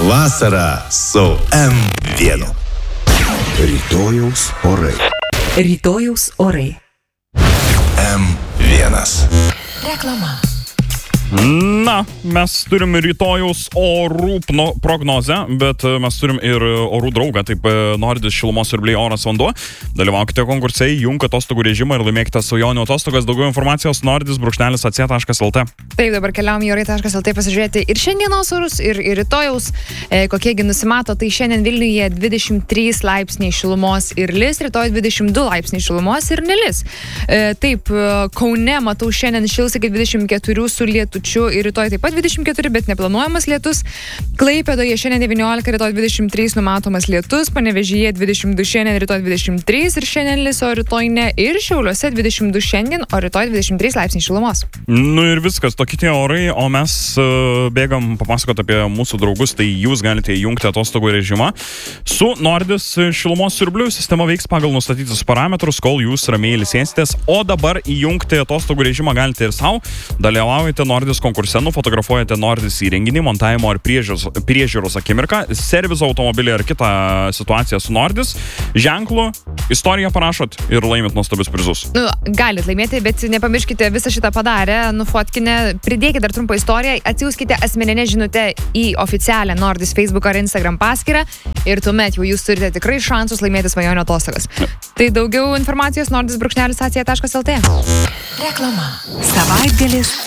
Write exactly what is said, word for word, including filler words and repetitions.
Vasara su M vienu. Rytojaus orai. Rytojaus orai. M vienas. Reklama. Na, mes turim rytojaus orų prognozę, bet mes turim ir orų draugą, taip Nordis šilumos siurbliai oras vanduo. Dalyvaukite konkursai, junk atostogų režimą ir laimėkite svajonių atostogas. Daugiau informacijos nordis brūkšnelis ac taškas lt. Taip, dabar keliavom į orai taškas lt pasižiūrėti ir šiandienos orus, ir, ir rytojaus, e, kokiegi nusimato. Tai šiandien Vilniuje dvidešimt trys laipsniai šilumos ir lis, rytoj dvidešimt du laipsniai šilumos ir nelis. E, taip, Kaune matau šiandien šils iki dvidešimt keturių su lietučiu ir rytoj taip pat dvidešimt keturi, bet neplanuojamas lietus. Klaipėdoje šiandien devyniolika, rytoj dvidešimt trys numatomas lietus, Panevėžyje dvidešimt du šiandien, rytoj dvidešimt trys ir šiandien lis, o rytoj ne. Ir Šiauliuose dvidešimt du šiandien, o rytoj dvidešimt trys laipsniai šilumos. Nu ir viskas, tokie tie orai, o mes uh, bėgam papasakoti apie mūsų draugus, tai jūs galite įjungti atostogų režimą. Su Nordis šilumos siurblių sistema veiks pagal nustatytus parametrus, kol jūs ramiai ilsėsitės, o dabar įjungti atostogų režimą galite ir savo. Dalyvaujate Nordis konkurse, nufotografuojate Nordis įrenginį, montavimo ar priežiūros, priežiūros akimirką, servizo automobilį ar kitą situaciją su Nordis, ženklu, istoriją parašot ir laimit nuostabius prizus. Nu, galit laimėti, bet nepamirškite visą šitą padarę, nufotkinę, pridėkite dar trumpą istoriją, atsiųskite asmeninę žinutę į oficialią Nordis Facebook ar Instagram paskyrą ir tuomet jau jūs turite tikrai šansus laimėti svajonių atostogas. Ja. Tai daugiau informacijos nordis brūkšnelis ac taškas lt. Reklama. Savaitgalis